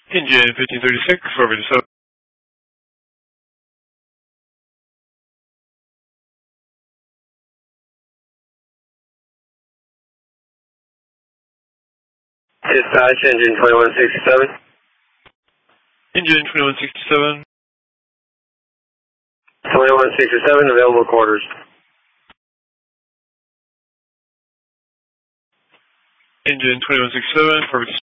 Engine 1536, Orbit 7. Dispatch, engine 2167. Engine 2167. 2167, available quarters. Engine 2167, Orbit